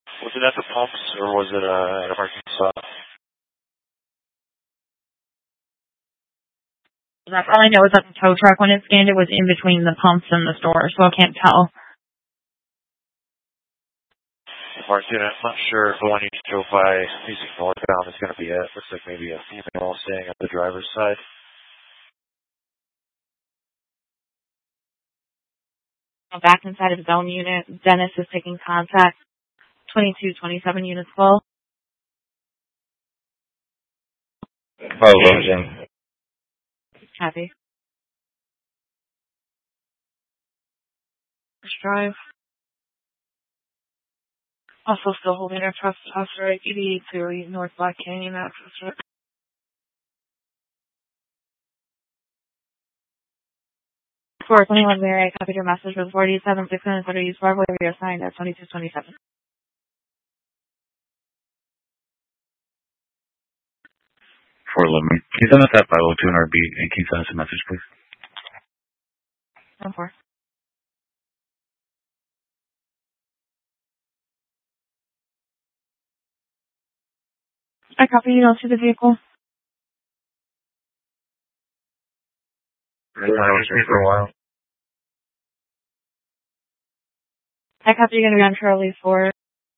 Was it at the pumps or was it at a parking spot? That's all I know is that the tow truck, when it scanned, it was in between the pumps and the store, so I can't tell. Martin, I'm not sure if the one you drove by using northbound is going to be it. Looks like maybe a female staying at the driver's side. Back inside of his own unit, Dennis is taking contact. 2227 units full. Jim. Happy. First drive. Also still holding our trust officer at 88 North Black Canyon access road. 421 Mary, I copied your message with 47 630 East Broadway. We are assigned at 2227. 411. Can you send us that 502 RB and can you send us a message, please? 1-4. I copy you to the vehicle. For a while. I copy you going to be on Charlie 4.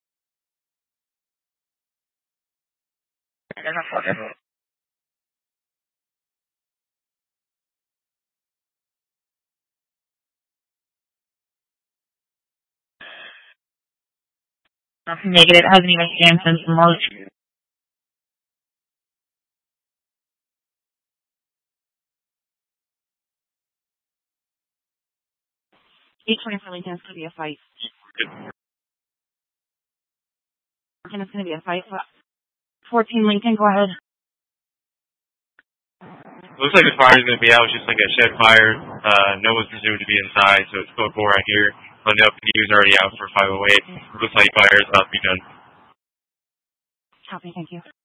Nothing negative. It hasn't even scanned since March. $824 Lincoln is going to be a fight. Lincoln is going to be a fight. 14 Lincoln, go ahead. Looks like the fire is going to be out. It's just like a shed fire. No one's presumed to be inside, so it's code 4 right here. But the LPD is already out for 508. Looks like fire is about to be done. Copy, thank you.